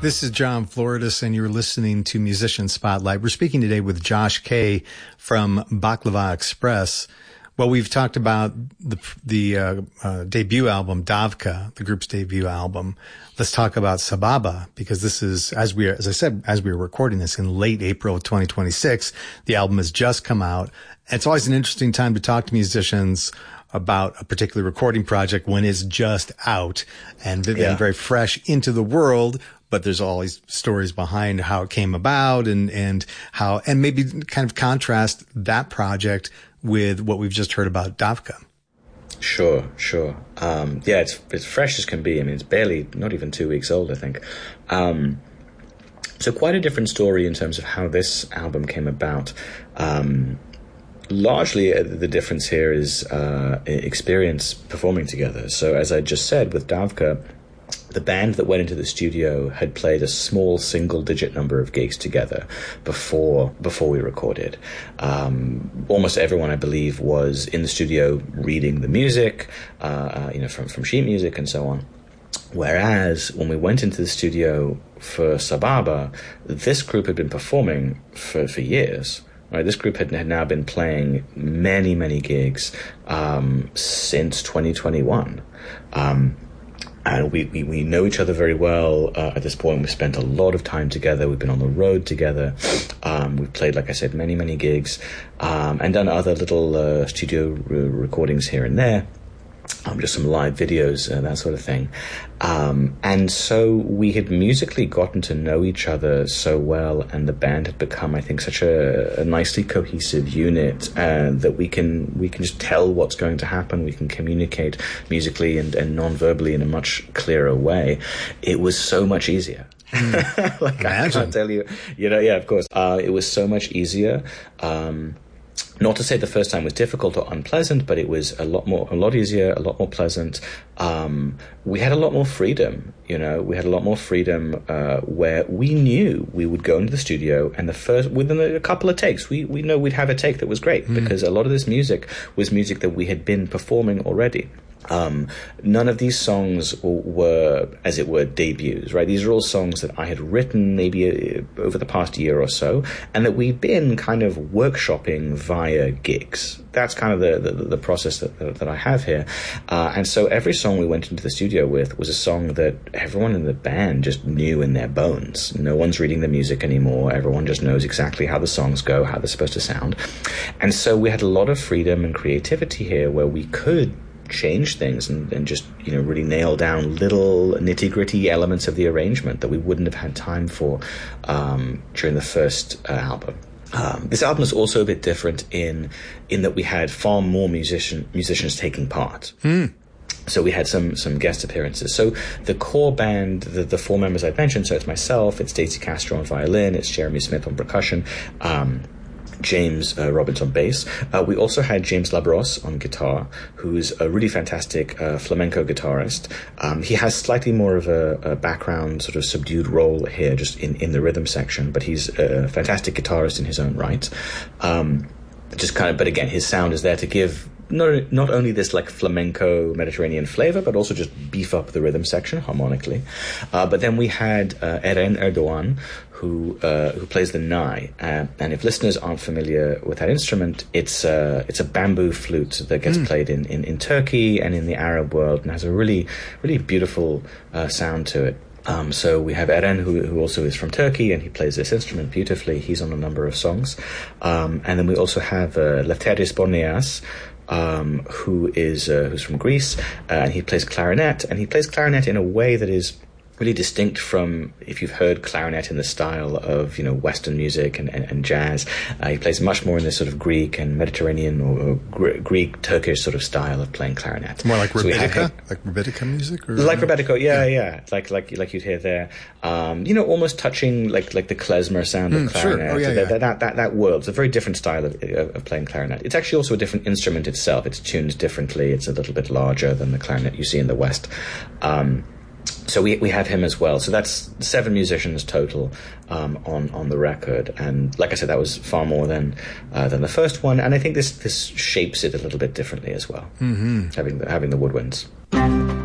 This is John Floridis, and you're listening to Musician Spotlight. We're speaking today with Josh Kay from Baklava Express. Well, we've talked about the debut album, Davka, the group's debut album. Let's talk about Sababa, because this is, as we were recording this in late April of 2026, the album has just come out. It's always an interesting time to talk to musicians about a particular recording project when it's just out and very fresh into the world. But there's all these stories behind how it came about and maybe kind of contrast that project with what we've just heard about Davka. Sure. It's fresh as can be. I mean, it's barely, not even 2 weeks old, I think. So quite a different story in terms of how this album came about. Largely, the difference here is experience performing together. So as I just said, with Davka, the band that went into the studio had played a small single-digit number of gigs together before we recorded. Almost everyone, I believe, was in the studio reading the music, from sheet music and so on. Whereas when we went into the studio for Sababa, this group had been performing for years. Right, this group had now been playing many, many gigs since 2021. And we know each other very well at this point. We've spent a lot of time together. We've been on the road together. We've played, like I said, many, many gigs, and done other little studio recordings here and there. Just some live videos, that sort of thing. And so we had musically gotten to know each other so well, and the band had become, I think, such a nicely cohesive unit that we can just tell what's going to happen. We can communicate musically and non-verbally in a much clearer way. It was so much easier. Imagine. I can't tell you, of course. It was so much easier. Not to say the first time was difficult or unpleasant, but it was a lot easier, a lot more pleasant. We had a lot more freedom, we had a lot more freedom, where we knew we would go into the studio and within a couple of takes, we know we'd have a take that was great because a lot of this music was music that we had been performing already. None of these songs were, as it were, debuts, right? These are all songs that I had written maybe over the past year or so, and that we've been kind of workshopping via gigs. That's kind of the process that I have here. And so every song we went into the studio with was a song that everyone in the band just knew in their bones. No one's reading the music anymore. Everyone just knows exactly how the songs go, how they're supposed to sound. And so we had a lot of freedom and creativity here where we could change things and just really nail down little nitty-gritty elements of the arrangement that we wouldn't have had time for during the first album. This album is also a bit different in that we had far more musicians taking part. So we had some guest appearances. So the core band, the four members I mentioned, so it's myself, it's Stacey Castro on violin, it's Jeremy Smith on percussion, James Robbins on bass. We also had James Labrosse on guitar, who's a really fantastic flamenco guitarist. He has slightly more of a background, sort of subdued role here, just in the rhythm section, but he's a fantastic guitarist in his own right. But again, his sound is there to give not only this like flamenco Mediterranean flavor, but also just beef up the rhythm section harmonically. But then we had Eren Erdoğan, who plays the nai, and if listeners aren't familiar with that instrument, it's a bamboo flute that gets played in Turkey and in the Arab world, and has a really, really beautiful sound to it. So we have Eren, who also is from Turkey, and he plays this instrument beautifully. He's on a number of songs. And then we also have Lefteris Borneas, who's from Greece, and he plays clarinet, in a way that is really distinct from, if you've heard clarinet in the style of Western music and jazz. He plays much more in this sort of Greek and Mediterranean or Greek Turkish sort of style of playing clarinet. More like Rebetiko, like Rebetiko music, or like Rebetiko, yeah, like you'd hear there. Almost touching like the klezmer sound of clarinet. Sure. Oh, yeah. That world. It's a very different style of playing clarinet. It's actually also a different instrument itself. It's tuned differently. It's a little bit larger than the clarinet you see in the West. So we have him as well. So that's 7 musicians total on the record, and like I said, that was far more than the first one. And I think this shapes it a little bit differently as well. Having the woodwinds.